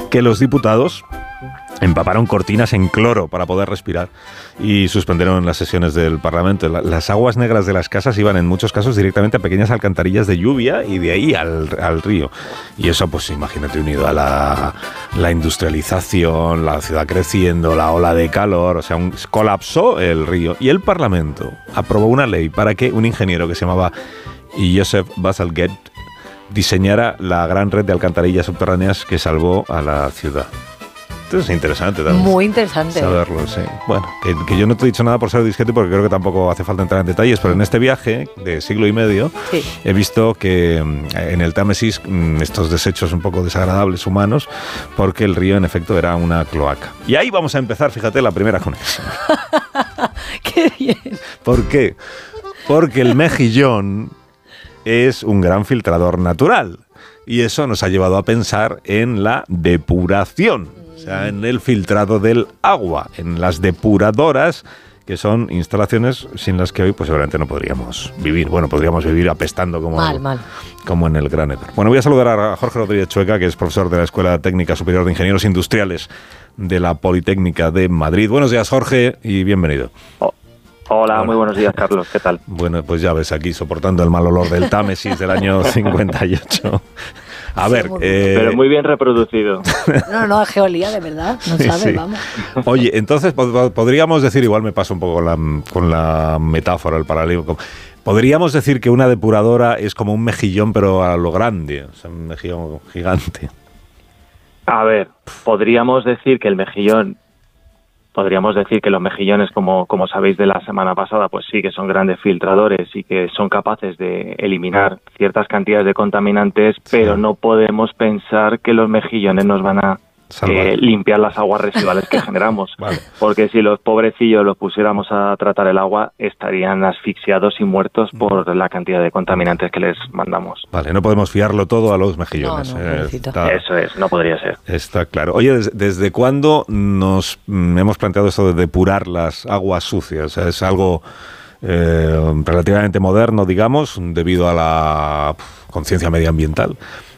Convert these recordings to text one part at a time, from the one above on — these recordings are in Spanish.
que los diputados empaparon cortinas en cloro para poder respirar y suspendieron las sesiones del Parlamento. Las aguas negras de las casas iban en muchos casos directamente a pequeñas alcantarillas de lluvia y de ahí al río. Y eso, pues imagínate, unido a la industrialización, la ciudad creciendo, la ola de calor, o sea, colapsó el río. Y el Parlamento aprobó una ley para que un ingeniero que se llamaba Joseph Bazalgette diseñara la gran red de alcantarillas subterráneas que salvó a la ciudad. Esto es interesante también. Muy interesante. Saberlo, sí. Bueno, que yo no te he dicho nada por ser discreto porque creo que tampoco hace falta entrar en detalles, pero en este viaje de siglo y medio he visto que en el Támesis estos desechos un poco desagradables humanos, porque el río en efecto era una cloaca. Y ahí vamos a empezar, fíjate, la primera conexión. ¡Qué bien! ¿Por qué? Porque el mejillón es un gran filtrador natural y eso nos ha llevado a pensar en la depuración. O sea, en el filtrado del agua, en las depuradoras, que son instalaciones sin las que hoy pues seguramente no podríamos vivir. Bueno, podríamos vivir apestando como en el Gran Edor. Bueno, voy a saludar a Jorge Rodríguez Chueca, que es profesor de la Escuela Técnica Superior de Ingenieros Industriales de la Politécnica de Madrid. Buenos días, Jorge, y bienvenido. Hola, muy buenos días, Carlos. ¿Qué tal? Bueno, pues ya ves, aquí soportando el mal olor del Támesis del año 58. A ver... pero muy bien reproducido. No, geolía, de verdad. No sabe, vamos. Oye, entonces podríamos decir, igual me paso un poco con la metáfora, el paralelo. Podríamos decir que una depuradora es como un mejillón, pero a lo grande. O sea, un mejillón gigante. A ver, podríamos decir que los mejillones, como sabéis de la semana pasada, pues sí que son grandes filtradores y que son capaces de eliminar ciertas cantidades de contaminantes, pero no podemos pensar que los mejillones nos van a limpiar las aguas residuales que generamos. Vale. Porque si los pobrecillos los pusiéramos a tratar el agua, estarían asfixiados y muertos por la cantidad de contaminantes que les mandamos. Vale, no podemos fiarlo todo a los mejillones. Eso es, no podría ser. Está claro. Oye, ¿desde cuándo nos hemos planteado esto de depurar las aguas sucias? O sea, es algo relativamente moderno, digamos, debido a la conciencia medioambiental.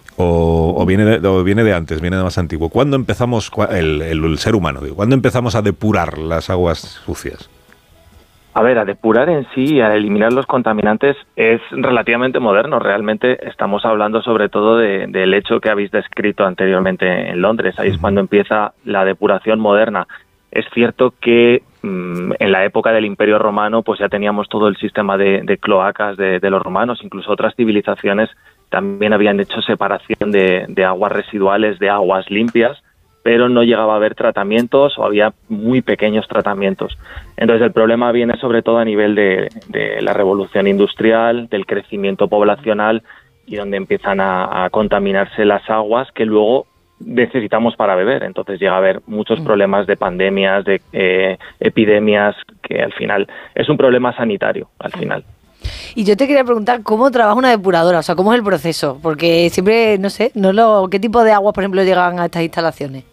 O viene de antes, viene de más antiguo. ¿Cuándo empezamos, el ser humano, cuándo empezamos a depurar las aguas sucias? A ver, a depurar en sí, a eliminar los contaminantes es relativamente moderno. Realmente estamos hablando sobre todo del hecho que habéis descrito anteriormente en Londres. Ahí es cuando empieza la depuración moderna. Es cierto que en la época del Imperio Romano pues ya teníamos todo el sistema de cloacas de los romanos. Incluso otras civilizaciones también habían hecho separación de aguas residuales de aguas limpias, pero no llegaba a haber tratamientos o había muy pequeños tratamientos. Entonces el problema viene sobre todo a nivel de la revolución industrial, del crecimiento poblacional y donde empiezan a contaminarse las aguas que luego necesitamos para beber. Entonces llega a haber muchos problemas de pandemias, de epidemias, que al final es un problema sanitario, al final. Y yo te quería preguntar cómo trabaja una depuradora, o sea, cómo es el proceso, porque siempre, no sé, ¿qué tipo de aguas, por ejemplo, llegan a estas instalaciones?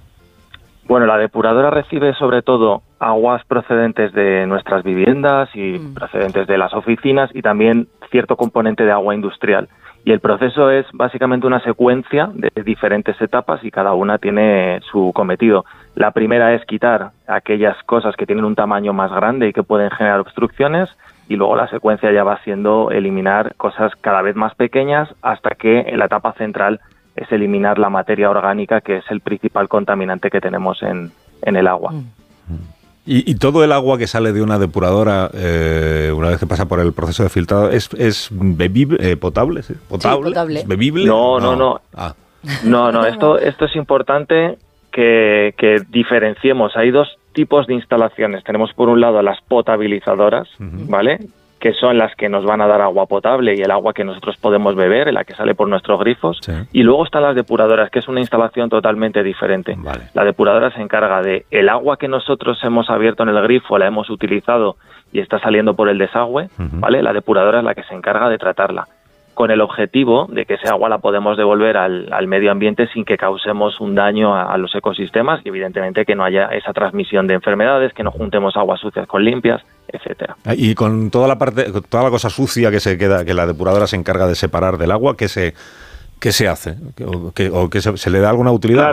Bueno, la depuradora recibe sobre todo aguas procedentes de nuestras viviendas y procedentes de las oficinas y también cierto componente de agua industrial. Y el proceso es básicamente una secuencia de diferentes etapas y cada una tiene su cometido. La primera es quitar aquellas cosas que tienen un tamaño más grande y que pueden generar obstrucciones, y luego la secuencia ya va siendo eliminar cosas cada vez más pequeñas hasta que en la etapa central es eliminar la materia orgánica, que es el principal contaminante que tenemos en el agua. ¿Y todo el agua que sale de una depuradora, una vez que pasa por el proceso de filtrado, es bebible, potable? ¿Sí? ¿Potable? ¿Es bebible? No. No, esto es importante que diferenciemos. Hay dos tipos de instalaciones. Tenemos por un lado las potabilizadoras, ¿vale?, que son las que nos van a dar agua potable y el agua que nosotros podemos beber, la que sale por nuestros grifos. Sí. Y luego están las depuradoras, que es una instalación totalmente diferente. Vale. La depuradora se encarga de el agua que nosotros hemos abierto en el grifo, la hemos utilizado y está saliendo por el desagüe, ¿vale? La depuradora es la que se encarga de tratarla, con el objetivo de que ese agua la podemos devolver al medio ambiente sin que causemos un daño a los ecosistemas y evidentemente que no haya esa transmisión de enfermedades, que no juntemos aguas sucias con limpias, etcétera. Y con toda la cosa sucia que se queda, que la depuradora se encarga de separar del agua, ¿qué se hace? ¿O que se le da alguna utilidad?